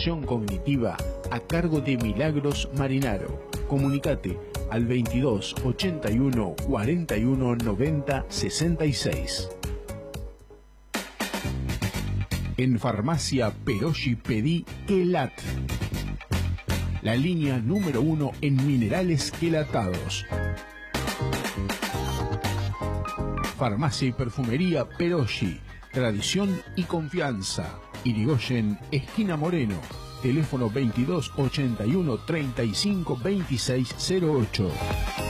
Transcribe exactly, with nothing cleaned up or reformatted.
rehabilitación cognitiva a cargo de Milagros Marinaro. Comunicate al veintidós ochenta y uno cuarenta y uno noventa sesenta y seis. En Farmacia Peroshi pedí Quelat, la línea número uno en minerales quelatados. Farmacia y Perfumería Peroshi, tradición y confianza. Irigoyen, esquina Moreno. Teléfono veintidós ochenta y uno treinta y cinco veintiséis cero ocho.